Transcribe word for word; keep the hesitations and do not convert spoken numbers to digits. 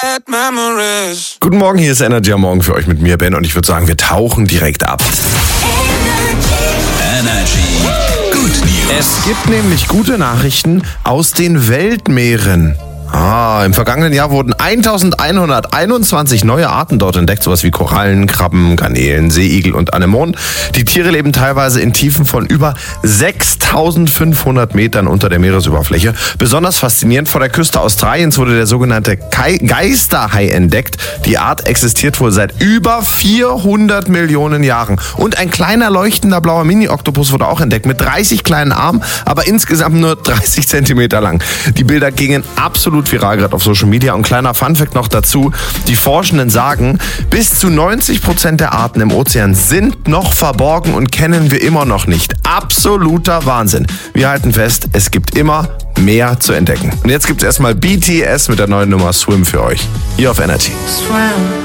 bad memories. Guten Morgen, hier ist Energy am Morgen für euch mit mir, Ben, und ich würde sagen, wir tauchen direkt ab. Energy Good News. Es gibt nämlich gute Nachrichten aus den Weltmeeren. Ah, im vergangenen Jahr wurden eintausendeinhunderteinundzwanzig neue Arten dort entdeckt, sowas wie Korallen, Krabben, Garnelen, Seeigel und Anemonen. Die Tiere leben teilweise in Tiefen von über sechstausendfünfhundert Metern unter der Meeresoberfläche. Besonders faszinierend, vor der Küste Australiens wurde der sogenannte Kai- Geisterhai entdeckt. Die Art existiert wohl seit über vierhundert Millionen Jahren. Und ein kleiner leuchtender blauer Mini-Oktopus wurde auch entdeckt mit dreißig kleinen Armen, aber insgesamt nur dreißig Zentimeter lang. Die Bilder gingen absolut viral gerade auf Social Media. Und kleiner Funfact noch dazu: Die Forschenden sagen, bis zu neunzig Prozent der Arten im Ozean sind noch verborgen und kennen wir immer noch nicht. Absoluter Wahnsinn. Wir halten fest, es gibt immer mehr zu entdecken. Und jetzt gibt es erstmal B T S mit der neuen Nummer Swim für euch. Hier auf Energy.